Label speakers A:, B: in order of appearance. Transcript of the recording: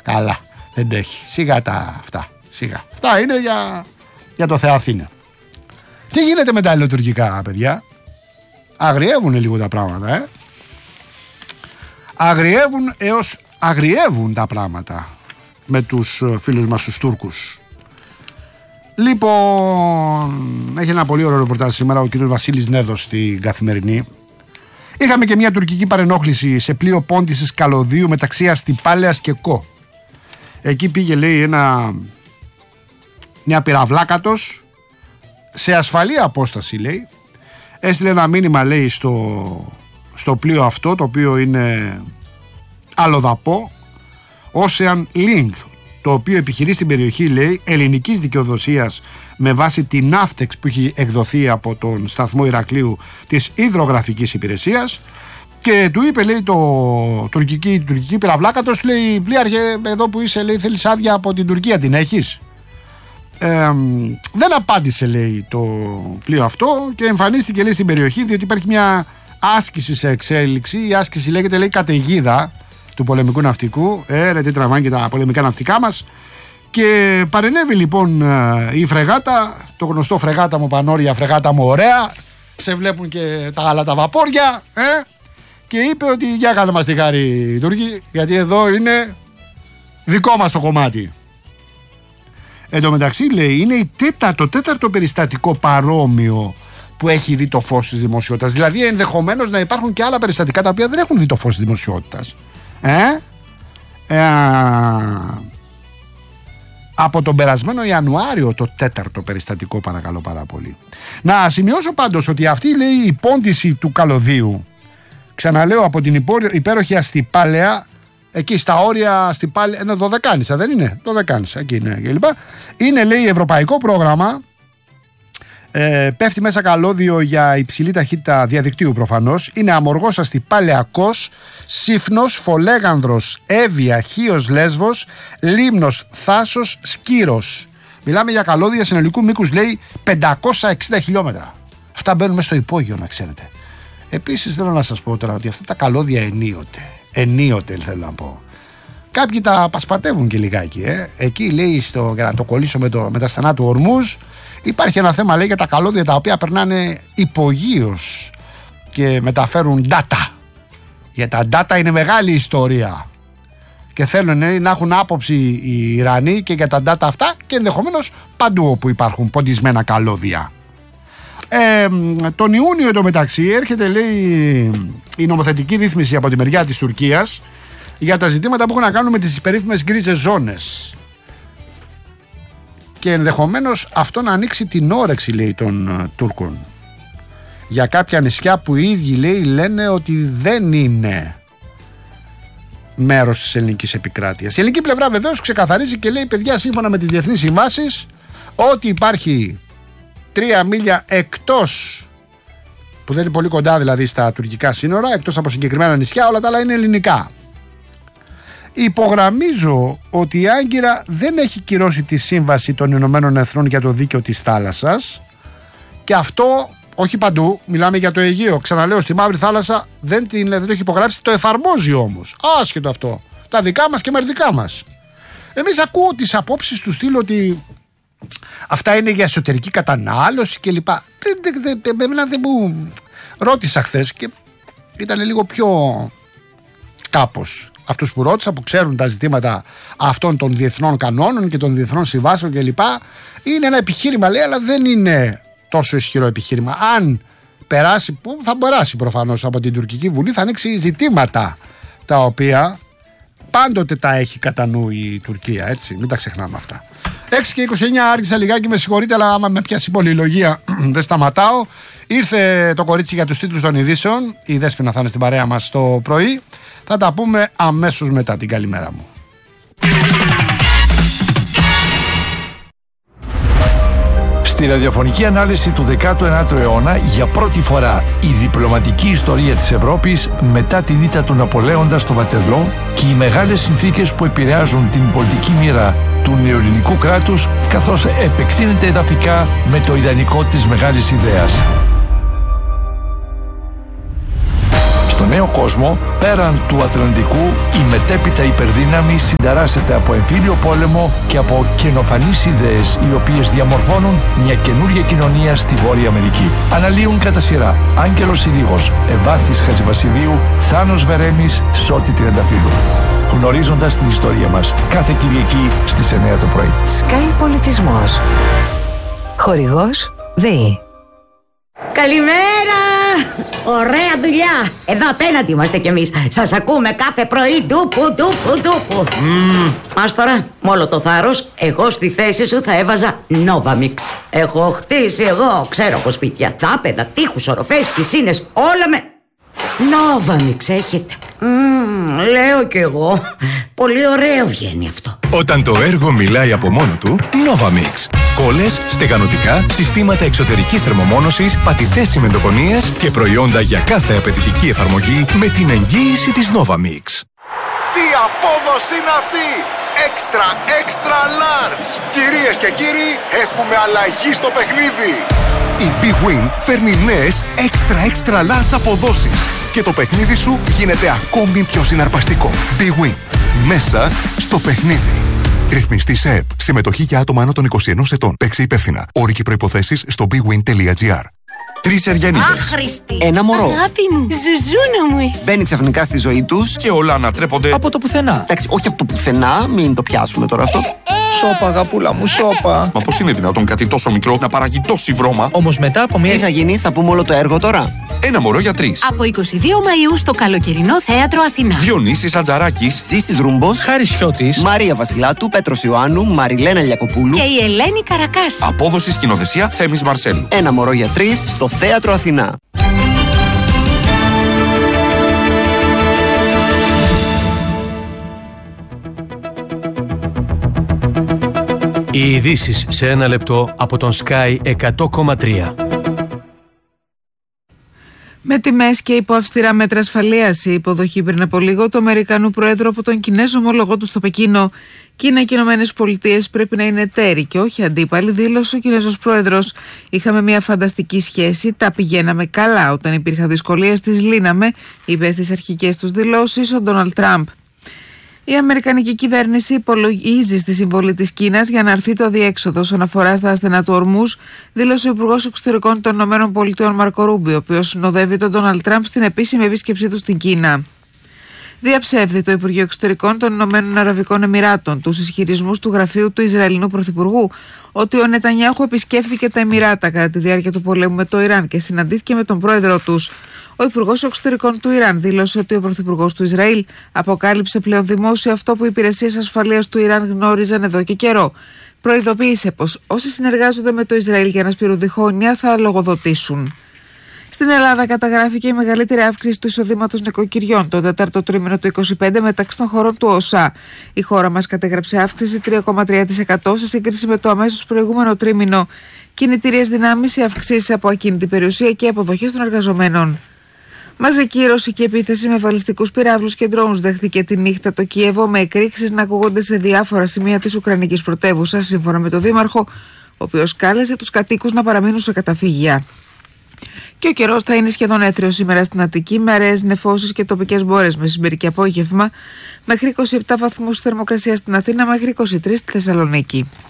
A: Καλά, δεν έχει. Σιγά τα αυτά. Σιγά. Αυτά είναι για το Θεαθήνε. Τι γίνεται με τα ελληνοτουρκικά, παιδιά? Αγριεύουν λίγο τα πράγματα, Αγριεύουν έως αγριεύουν τα πράγματα με τους φίλους μας τους Τούρκους. Λοιπόν, έχει ένα πολύ ωραίο ρεπορτάζ σήμερα ο κ. Βασίλης Νέδος στην Καθημερινή. Είχαμε και μια τουρκική παρενόχληση σε πλοίο πόντισης καλωδίου μεταξύ Αστυπάλαιας και Κο. Εκεί πήγε, λέει, μια πυραυλάκατος σε ασφαλή απόσταση, λέει. Έστειλε ένα μήνυμα, λέει, στο πλοίο αυτό, το οποίο είναι αλλοδαπό, Ocean Link, το οποίο επιχειρεί στην περιοχή, λέει, ελληνικής δικαιοδοσίας με βάση την ναύτεξ που έχει εκδοθεί από τον σταθμό Ηρακλείου της υδρογραφικής υπηρεσίας, και του είπε, λέει, τουρκική πυραυλάκατος, λέει, πλοίαρχε, εδώ που είσαι, λέει, θέλεις άδεια από την Τουρκία, την έχεις? Δεν απάντησε, λέει, το πλοίο αυτό και εμφανίστηκε, λέει, στην περιοχή, διότι υπάρχει μια άσκηση σε εξέλιξη. Η άσκηση λέγεται, λέει, καταιγίδα του πολεμικού ναυτικού. Τι τραβάνε και τα πολεμικά ναυτικά μας. Και παρενέβη, λοιπόν, η φρεγάτα, το γνωστό φρεγάτα μου πανόρια, φρεγάτα μου ωραία. Σε βλέπουν και τα γαλάτα βαπόρια. Και είπε ότι για κάνε μας τη χάρη οι Τούρκοι, γιατί εδώ είναι δικό μας το κομμάτι. Εν τω μεταξύ, λέει, είναι το τέταρτο περιστατικό παρόμοιο που έχει δει το φως της δημοσιότητας. Δηλαδή, ενδεχομένως να υπάρχουν και άλλα περιστατικά τα οποία δεν έχουν δει το φως της δημοσιότητας. Από τον περασμένο Ιανουάριο το τέταρτο περιστατικό, παρακαλώ πάρα πολύ. Να σημειώσω πάντως ότι αυτή, λέει, η πόντιση του καλωδίου, ξαναλέω, από την υπέροχη Αστυπάλαια, εκεί στα όρια Αστυπάλαια, είναι Δωδεκάνησα, δεν είναι? Δωδεκάνησα, εκεί είναι και λοιπά. Είναι, λέει, ευρωπαϊκό πρόγραμμα. Πέφτει μέσα καλώδιο για υψηλή ταχύτητα διαδικτύου προφανώς. Είναι Αμοργός, Αστυπάλαια, Κος, Σύφνος, Φολέγανδρος, Εύβοια, Χίος, Λέσβος, Λίμνος, Θάσος, Σκύρος. Μιλάμε για καλώδια συνολικού μήκους, λέει, 560 χιλιόμετρα. Αυτά μπαίνουν μέσα στο υπόγειο, να ξέρετε. Επίσης θέλω να σας πω τώρα ότι αυτά τα καλώδια ενίοτε θέλω να πω. Κάποιοι τα πασπατεύουν και λιγάκι. Εκεί, λέει, για να το κολλήσω με τα στενά του Ορμούζ, υπάρχει ένα θέμα, λέει, για τα καλώδια τα οποία περνάνε υπογείως και μεταφέρουν data. Για τα data είναι μεγάλη ιστορία και θέλουν, να έχουν άποψη οι Ιρανοί και για τα data αυτά και ενδεχομένως παντού όπου υπάρχουν ποντισμένα καλώδια. Τον Ιούνιο εντωμεταξύ έρχεται, λέει, η νομοθετική ρύθμιση από τη μεριά της Τουρκίας για τα ζητήματα που έχουν να κάνουν με τις περίφημες γκρίζες ζώνες. Και ενδεχομένως αυτό να ανοίξει την όρεξη, λέει, των Τούρκων για κάποια νησιά που οι ίδιοι, λέει, λένε ότι δεν είναι μέρος της ελληνικής επικράτειας. Η ελληνική πλευρά βεβαίως ξεκαθαρίζει και λέει, παιδιά, σύμφωνα με τις διεθνείς συμβάσεις, ότι υπάρχει 3 μίλια εκτός, που δεν είναι πολύ κοντά δηλαδή στα τουρκικά σύνορα, εκτός από συγκεκριμένα νησιά, όλα τα άλλα είναι ελληνικά. Υπογραμμίζω ότι η Άγκυρα δεν έχει κυρώσει τη Σύμβαση των Ηνωμένων Εθνών για το Δίκαιο της Θάλασσας, και αυτό όχι παντού, μιλάμε για το Αιγαίο. Ξαναλέω, στη Μαύρη Θάλασσα δεν το έχει υπογράψει, το εφαρμόζει όμως. Άσχετο αυτό. Τα δικά μας και μερδικά μας. Εμείς ακούω τις απόψεις του στυλ ότι αυτά είναι για εσωτερική κατανάλωση κλπ. Δεν μου ρώτησα χθες και ήταν λίγο πιο κάπως. Αυτούς που ρώτησα, που ξέρουν τα ζητήματα αυτών των διεθνών κανόνων και των διεθνών συμβάσεων κλπ. Είναι ένα επιχείρημα, λέει, αλλά δεν είναι τόσο ισχυρό επιχείρημα. Αν περάσει, που θα περάσει προφανώς από την Τουρκική Βουλή, θα ανοίξει ζητήματα τα οποία πάντοτε τα έχει κατά νου η Τουρκία, έτσι, μην τα ξεχνάμε αυτά. 6:29, άρχισα λιγάκι, με συγχωρείτε, αλλά άμα με πιάσει πολυλογία δεν σταματάω. Ήρθε το κορίτσι για τους τίτλους των ειδήσεων. Η Δέσποινα θα είναι στην παρέα μας το πρωί. Θα τα πούμε αμέσως μετά την καλημέρα μου.
B: Στη ραδιοφωνική ανάλυση του 19ου αιώνα, για πρώτη φορά η διπλωματική ιστορία της Ευρώπης μετά την ήττα του Ναπολέοντα στο Βατερλό και οι μεγάλες συνθήκες που επηρεάζουν την πολιτική μοίρα του νεοελληνικού κράτους, καθώς επεκτείνεται εδαφικά με το ιδανικό της μεγάλης ιδέας. Στο νέο κόσμο, πέραν του Ατλαντικού, η μετέπειτα υπερδύναμη συνταράσσεται από εμφύλιο πόλεμο και από καινοφανείς ιδέες, οι οποίες διαμορφώνουν μια καινούργια κοινωνία στη Βόρεια Αμερική. Αναλύουν κατά σειρά Άγγελος Συρίγος, Ευάνθης Χατζηβασιλείου, Θάνος Βερέμης, Σώτη Τριανταφύλου. Γνωρίζοντας την ιστορία μας, κάθε Κυριακή στις 9 το πρωί.
C: Sky Πολιτισμός. Χορηγός ΔΕΗ.
D: Καλημέρα! Ωραία δουλειά! Εδώ απέναντι είμαστε κι εμείς. Σας ακούμε κάθε πρωί. Τούπου. Ας τώρα, με όλο το θάρρος, εγώ στη θέση σου θα έβαζα Novamix. Έχω χτίσει εγώ, ξέρω από σπίτια, δάπεδα, τείχους, οροφές, πισίνες, όλα με Novamix έχετε. Λέω κι εγώ. Πολύ ωραίο βγαίνει αυτό.
E: Όταν το έργο μιλάει από μόνο του, Novamix. Κόλλες, στεγανοτικά, συστήματα εξωτερικής θερμομόνωσης, πατητές τσιμεντοκονίες και προϊόντα για κάθε απαιτητική εφαρμογή με την εγγύηση της Novamix.
F: Τι απόδοση είναι αυτή! Extra large! Κυρίες και κύριοι, έχουμε αλλαγή στο παιχνίδι!
E: Η Big Win φέρνει νέες extra large αποδόσεις και το παιχνίδι σου γίνεται ακόμη πιο συναρπαστικό. Big Win. Μέσα στο παιχνίδι. Ρυθμιστή σε ΕΠ. Συμμετοχή για άτομα άνω των 21 ετών. Παίξε υπεύθυνα. Όροι και προϋποθέσεις στο bigwin.gr. 3 Εριανίδες.
D: Άχρηστη!
G: Ένα μωρό.
H: Αγάπη μου, ζουζούνα μου εσύ.
G: Μπαίνει ξαφνικά στη ζωή τους
E: Και όλα ανατρέπονται
G: από το πουθενά. Εντάξει, όχι από το πουθενά, μην το πιάσουμε τώρα αυτό.
I: Σώπα, αγαπούλα μου, σώπα.
E: Μα πώς είναι δυνατόν κάτι τόσο μικρό να παράγει τόση βρώμα?
I: Όμως μετά από μια.
G: Τι θα γίνει, θα πούμε όλο το έργο τώρα.
E: Ένα μωρό για 3.
H: Από 22 Μαΐου στο καλοκαιρινό θέατρο Αθηνά.
E: Διονύσης Ατζαράκης.
G: Ζήσης Ρούμπος,
I: Χάρης Σιώτης.
G: Μαρία Βασιλάτου, Πέτρος Ιωάννου, Μαριλένα Λιακοπούλου.
H: Και η Ελένη Καρακάση.
E: Απόδοση σκηνοθεσία Θέμης Μαρσέλου.
G: Ένα μωρό για 3 στο θέατρο Αθηνά.
J: Οι ειδήσεις σε ένα λεπτό από τον Sky 100,3.
K: Με τιμές και υπό αυστηρά μέτρα ασφαλείας, η υποδοχή πριν από λίγο του Αμερικανού Προέδρου από τον Κινέζο ομολογό του στο Πεκίνο. Κίνα και Ηνωμένες Πολιτείες πρέπει να είναι εταίροι και όχι αντίπαλοι, δήλωσε ο Κινέζος Πρόεδρος. Είχαμε μια φανταστική σχέση, τα πηγαίναμε καλά. Όταν υπήρχαν δυσκολίες, τις λύναμε, είπε στις αρχικές τους δηλώσεις ο Ντόναλντ Τραμπ. Η Αμερικανική κυβέρνηση υπολογίζει στη συμβολή της Κίνας για να αρθεί το αδιέξοδο όσον αφορά στα ασθενά του Ορμούζ, δήλωσε ο Υπουργός Εξωτερικών των ΗΠΑ Μάρκο Ρούμπιο, ο οποίος συνοδεύει τον Ντόναλντ Τραμπ στην επίσημη επίσκεψή του στην Κίνα. Διαψεύδει το Υπουργείο Εξωτερικών των Ηνωμένων Αραβικών Εμιράτων τους ισχυρισμούς του γραφείου του Ισραηλινού Πρωθυπουργού ότι ο Νετανιάχου επισκέφθηκε τα Εμιράτα κατά τη διάρκεια του πολέμου με το Ιράν και συναντήθηκε με τον πρόεδρό τους. Ο Υπουργός Εξωτερικών του Ιράν δήλωσε ότι ο Πρωθυπουργός του Ισραήλ αποκάλυψε πλέον δημόσια αυτό που οι υπηρεσίες ασφαλείας του Ιράν γνώριζαν εδώ και καιρό. Προειδοποίησε πως όσοι συνεργάζονται με το Ισραήλ για να σπείρουν διχόνοια θα λογοδοτήσουν. Στην Ελλάδα καταγράφηκε η μεγαλύτερη αύξηση του εισοδήματος νοικοκυριών το 4ο τρίμηνο του 2025 μεταξύ των χωρών του ΟΣΑ. Η χώρα μας κατέγραψε αύξηση 3,3% σε σύγκριση με το αμέσως προηγούμενο τρίμηνο. Κινητήριες δυνάμεις, οι αυξήσεις από ακίνητη περιουσία και αποδοχές των εργαζομένων. Μαζική ρωσική επίθεση με βαλιστικούς πυράβλους και ντρόουνς δέχτηκε τη νύχτα το Κίεβο, με εκρήξεις να ακούγονται σε διάφορα σημεία της Ουκρανικής πρωτεύουσας, σύμφωνα με τον Δήμαρχο, ο οποίος κάλεσε τους κατοίκους να παραμείνουν σε καταφύγια. Και ο καιρός θα είναι σχεδόν έθριος σήμερα στην Αττική, με αραιές νεφώσεις και τοπικές μπόρες μεσημέρι και απόγευμα, μέχρι 27 βαθμούς θερμοκρασία στην Αθήνα, μέχρι 23 στη Θεσσαλονίκη.